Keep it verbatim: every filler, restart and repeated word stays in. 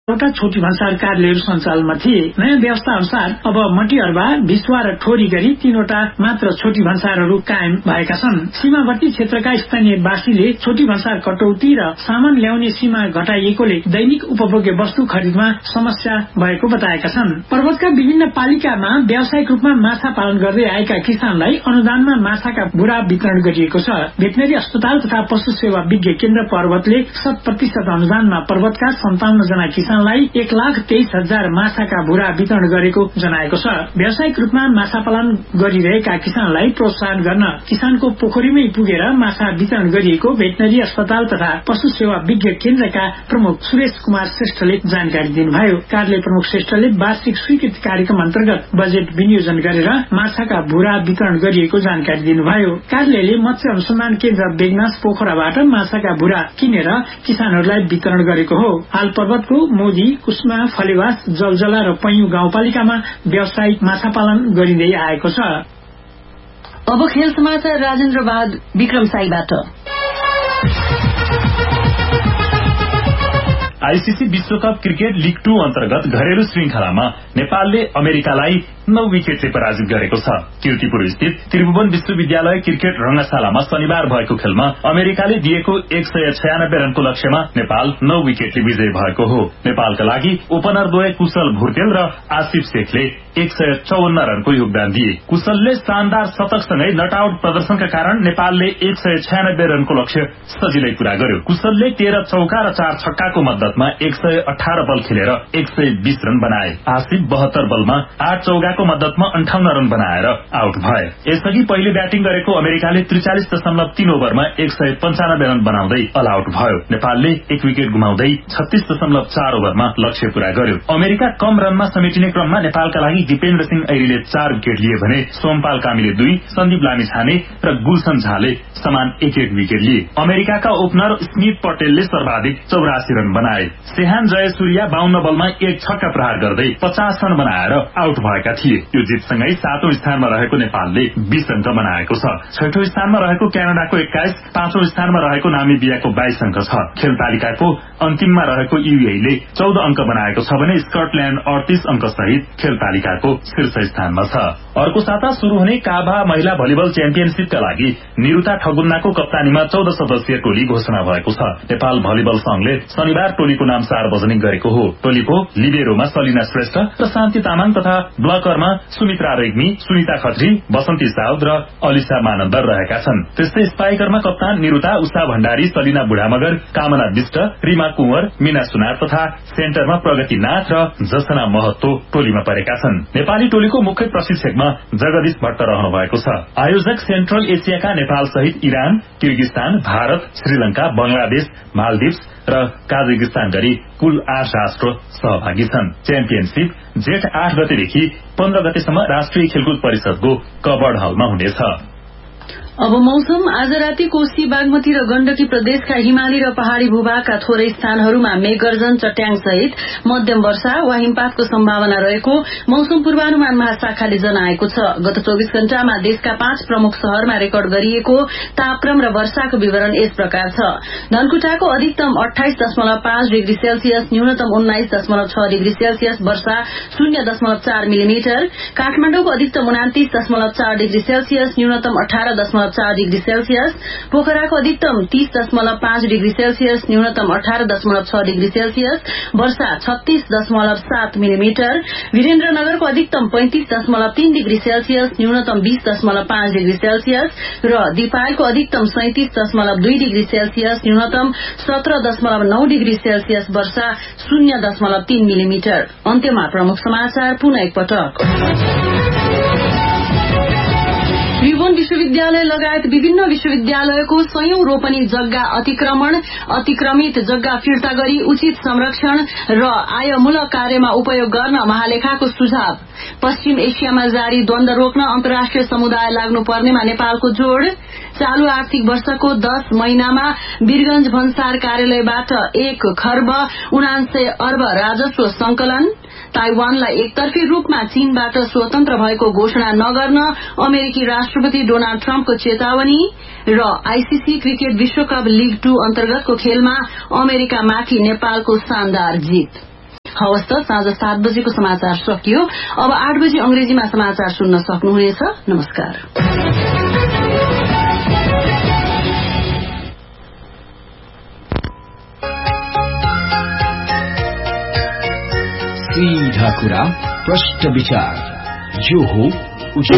एउटा छोटी भन्सार कार्यालयहरू सञ्चालनमा थिए। नयाँ व्यवस्था अनुसार अब मटिहरबा, भिस्वा र ठोरी गरी तीनवटा मात्र छोटी भन्सारहरू कायम भएका छन्। सीमावर्ती क्षेत्रका स्थानीयवासीले छोटी भन्सार कटौती र सामान ल्याउने सीमा घटाइएकोले दैनिक उपभोग्य वस्तु खरिदमा समस्या भएको बताएका छन्। पर्वतका विभिन्न पालिकामा व्यावसायिक रूपमा माछा पालन गर्दै आएका किसानलाई अनुदानमा माछाका बुरा वितरण गरिएको छ। भेटनरी अस्पताल तथा पशु सेवा विज्ञ केन्द्र पर्वतले शत प्रतिशत अनुदानमा पर्वतका सन्ताउन्न जना किसानलाई एक लाख तेइस हजार माछाका भुरा वितरण गरेको जनाएको छ। व्यावसायिक रूपमा माछा पालन गरिरहेका किसानलाई प्रोत्साहन गर्न किसानको पोखरीमै पुगेर माछा वितरण गरिएको भेटनरी अस्पताल तथा पशु सेवा विज्ञ केन्द्रका प्रमुख सुरेश कुमार श्रेष्ठले जानकारी दिनुभयो। कार्यालय प्रमुख श्रेष्ठले वार्षिक स्वीकृति कार्यक्रम अन्तर्गत बजेट विनियोजन गरेर माछाका भुरा वितरण गरिएको जानकारी दिनुभयो। कार्यालयले मत्स्य अनुसन्धान केन्द्र बेगनास पोखराबाट माछाका भुरा किनेर किसानहरूलाई वितरण गरेको हो। हाल पर्वतको मोदी, कुस्मा, फलेवास, जलजला र पैयु गाउँपालिकामा व्यावसायिक माछा पालन गरिँदै आएको छ। अब खेल समाचार राजेन्द्र बहादुर विक्रमसाईबाट। आईसीसी विश्वकप क्रिकेट लीग टू अन्तर्गत घरेलु श्रृंखलामा नेपालले अमेरिकालाई नौ विकेटले पराजित गरेको छ। कीर्तिपुर स्थित त्रिभुवन विश्वविद्यालय क्रिकेट रंगशालामा शनिबार भएको खेलमा अमेरिकाले दिएको एक सय छयानब्बे रनको लक्ष्यमा नेपाल नौ विकेटले विजयी भएको हो। नेपालका लागि ओपनरद्वय कुशल भुर्तेल र आसिफ शेखले एक सय चौवन्न रनको योगदान दिए। कुशलले शानदार शतकसँगै नटआउट प्रदर्शनका कारण नेपालले एक सय छयानब्बे रनको लक्ष्य सजिलै पूरा गर्यो। कुशलले तेह्र चौका र चार छक्काको मद्दतमा एक सय अठार बल खेलेर एक सय बीस रन बनाए। आसिफ बहत्तर बलमा आठ चौकाको मद्दतमा अन्ठाउन्न रन बनाएर आउट भए। यसअघि पहिले ब्याटिङ गरेको अमेरिकाले त्रिचालिस दशमलव तीन ओभरमा एक सय पञ्चानब्बे रन बनाउँदै अल आउट भयो। नेपालले एक विकेट गुमाउँदै छत्तीस दशमलव चार ओभरमा लक्ष्य पूरा गर्यो। अमेरिका कम रनमा समेटिने क्रममा नेपालका लागि दिपेन्द्र सिंह ऐरीले चार विकेट लिए भने सोमपाल कामीले दुई, सन्दीप लामिछाने र गुलसन झाले समान एक एक विकेट लिए। अमेरिकाका ओपनर स्मिथ पटेलले सर्वाधिक चौरासी रन बनाए। सेहान जयसूर्या बाहन्न बलमा एक छक्का प्रहार गर्दै पचास रन बनाएर आउट भएका थिए। यो जितसँगै सातौं स्थानमा रहेको नेपालले बीस अंक बनाएको छ। छैठौं स्थानमा रहेको क्यानाडाको एक्काइस, पाँचौं स्थानमा रहेको नामिबियाको बाइस अंक छ। खेल तालिकाको अन्तिममा रहेको युएईले चौध अंक बनाएको छ भने स्कटल्याण्ड अडतीस अंक सहित खेल तालिकाको शीर्ष स्थानमा छ। अर्को साता शुरू हुने काभा महिला भलिबल च्याम्पियनशीपका लागि निरुता ठगुन्नाको कप्तानीमा चौध सदस्यीय टोली घोषणा भएको छ। नेपाल भलिबल संघले शनिबार टोलीको नाम सार्वजनिक गरेको हो। टोलीको लिबेरोमा सलिना श्रेष्ठ र शान्ति तामाङ तथा ब्लकरमा सुमित्रा रेग्मी, सुनिता खत्री, बसन्ती साउद र अलिसा मानन्दर रहेका छन्। त्यस्तै स्पाइकरमा कप्तान निरुता, उषा भण्डारी, सलिना बुढामगर, कामना विष्ट, रिमा कुंवर, मीना सुनार तथा सेन्टरमा प्रगति नाथ र जसना महतो टोलीमा परेका छन्। नेपाली टोलीको मुख्य प्रशिक्षकमा जगदीश भट्ट रहनु भएको छ। आयोजक सेन्ट्रल एसियाका नेपाल सहित Iran, Kyrgyzstan, Bharat, Sri Lanka, Bangladesh, Maldives र काजाकिस्तान गरी कुल आठ राष्ट्र सहभागी छन्। च्याम्पियनशीप जेठ आठ गतेदेखि पन्ध्र गतेसम्म राष्ट्रिय खेलकुद परिषदको कबर्ड हलमा हुनेछ। अब मौसम। आज राति कोशी, बागमती र गण्डकी प्रदेशका हिमाली र पहाड़ी भूभागका थोरै स्थानहरूमा मेघगर्जन, चट्याङ सहित मध्यम वर्षा वा हिमपातको सम्भावना रहेको मौसम पूर्वानुमान महाशाखाले जनाएको छ। गत चौबीस घण्टामा देशका पाँच प्रमुख शहरमा रेकर्ड गरिएको तापक्रम र वर्षाको विवरण यस प्रकार छ। धनकुटाको अधिकतम अठाइस दशमलव पाँच डिग्री सेल्सियस, न्यूनतम उन्नाइस दशमलव छ डिग्री सेल्सियस, वर्षा शून्य दशमलव चार मिलिमिटर। काठमाडौँको अधिकतम उनातिस दशमलव चार डिग्री सेल्सियस, न्यूनतम अठारह दशमलव चार डिग्री सेल्सियस। पोखराको अधिकतम तीस दशमलव पाँच डिग्री सेल्सियस, न्यूनतम अठारह दशमलव छ डिग्री सेल्सियस, वर्षा छत्तीस दशमलव सात मिलिमिटर। वीरेन्द्रनगरको अधिकतम पैंतिस दशमलव तीन डिग्री सेल्सियस, न्यूनतम बीस दशमलव पाँच डिग्री सेल्सियस र दिपायलको अधिकतम सैंतिस दशमलव दुई डिग्री सेल्सियस, न्यूनतम सत्रह दशमलव नौ डिग्री सेल्सियस, वर्षा शून्य दशमलव तीन मिलिमिटर। अन्त्यमा प्रमुख समाचार पुनः एकपटक। त्रिभुवन विश्वविद्यालय लगायत विभिन्न विश्वविद्यालयको सयौं रोपनी जग्गा अतिक्रमण, अतिक्रमित जग्गा फिर्ता गरी उचित संरक्षण र आयमूलक कार्यमा उपयोग गर्न महालेखाको सुझाव। पश्चिम एशियामा जारी द्वन्द्व रोक्न अन्तर्राष्ट्रिय समुदाय लाग्नुपर्नेमा नेपालको जोड़। चालू आर्थिक वर्षको दश महिनामा वीरगंज भन्सार कार्यालयबाट एक खर्ब उनान्सय अर्ब राजस्व संकलन। ताइवानलाई एकतर्फी रूपमा चीनबाट स्वतन्त्र भएको घोषणा नगर्न अमेरिकी राष्ट्रपति डोनाल्ड ट्रम्पको चेतावनी र आईसीसी क्रिकेट विश्वकप लीग टू अन्तर्गतको खेलमा अमेरिकामाथि नेपालको शानदार जित। हवस् त, साँझ सात बजेको समाचार सकियो। अब आठ बजे अंग्रेजीमा समाचार सुन्न सक्नुहुनेछ। नमस्कार। सीधा कुरा, प्रश्न विचार, जो हो